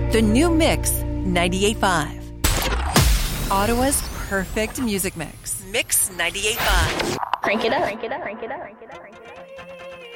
The new Mix 98.5. Ottawa's perfect music mix. Mix 98.5. Crank it up. Crank it up. Crank it up. Crank it up. Crank it up.